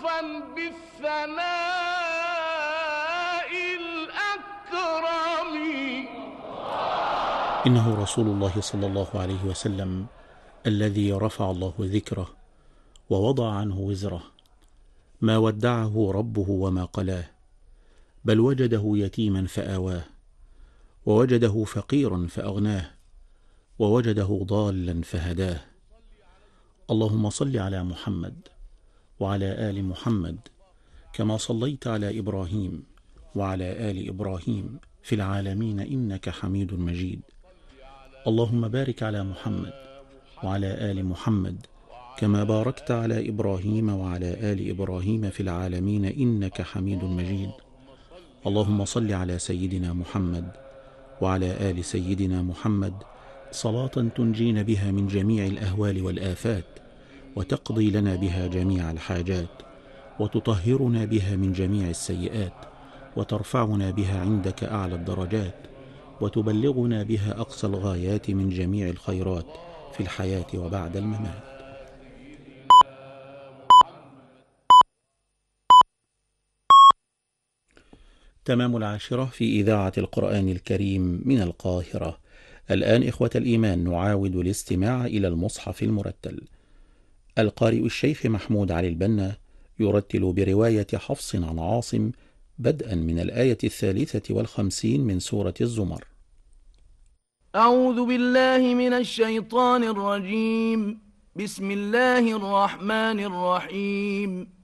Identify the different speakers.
Speaker 1: عطفا بالثناء الأكرم.
Speaker 2: إنه رسول الله صلى الله عليه وسلم الذي رفع الله ذكره ووضع عنه وزره، ما ودعه ربه وما قلاه، بل وجده يتيما فآواه، ووجده فقيرا فأغناه، ووجده ضالا فهداه. اللهم صل على محمد وعلى آل محمد كما صليت على إبراهيم وعلى آل إبراهيم في العالمين إنك حميد مجيد. اللهم بارك على محمد وعلى آل محمد كما باركت على إبراهيم وعلى آل إبراهيم في العالمين إنك حميد مجيد. اللهم صل على سيدنا محمد وعلى آل سيدنا محمد صلاة تنجينا بها من جميع الأهوال والآفات، وتقضي لنا بها جميع الحاجات، وتطهرنا بها من جميع السيئات، وترفعنا بها عندك أعلى الدرجات، وتبلغنا بها أقصى الغايات من جميع الخيرات في الحياة وبعد الممات. تمام 10 في إذاعة القرآن الكريم من القاهرة. الآن إخوة الإيمان نعاود الاستماع إلى المصحف المرتل. القارئ الشيخ محمود علي البنا يرتل برواية حفص عن عاصم بدءا من الآية 53 من سورة الزمر.
Speaker 3: أعوذ بالله من الشيطان الرجيم. بسم الله الرحمن الرحيم.